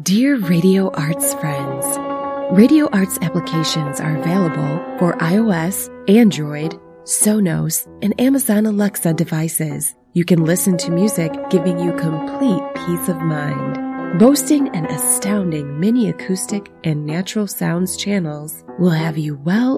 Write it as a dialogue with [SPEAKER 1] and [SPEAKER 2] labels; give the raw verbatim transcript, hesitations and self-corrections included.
[SPEAKER 1] Dear Radio Arts friends, Radio Arts applications are available for iOS, Android, Sonos, and Amazon Alexa devices. You can listen to music giving you complete peace of mind. Boasting an astounding mini acoustic and natural sounds channels will have you well